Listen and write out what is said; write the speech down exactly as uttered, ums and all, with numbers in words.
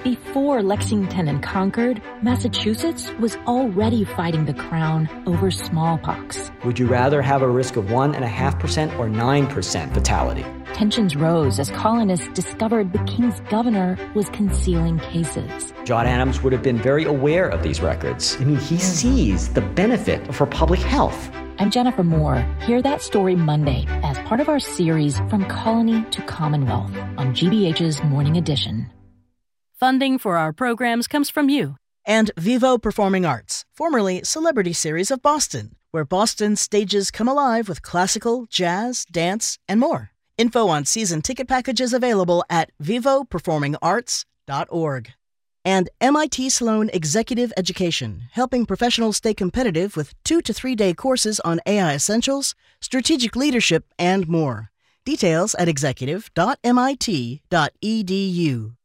Before Lexington and Concord, Massachusetts was already fighting the crown over smallpox. Would you rather have a risk of one point five percent or nine percent fatality? Tensions rose as colonists discovered the king's governor was concealing cases. John Adams would have been very aware of these records. I mean, he sees the benefit for public health. I'm Jennifer Moore. Hear that story Monday as part of our series From Colony to Commonwealth on G B H's Morning Edition. Funding for our programs comes from you. And Vivo Performing Arts, formerly Celebrity Series of Boston, where Boston's stages come alive with classical, jazz, dance, and more. Info on season ticket packages available at vivo performing arts dot org. And M I T Sloan Executive Education, helping professionals stay competitive with two to three day courses on A I essentials, strategic leadership, and more. Details at executive dot m i t dot e d u.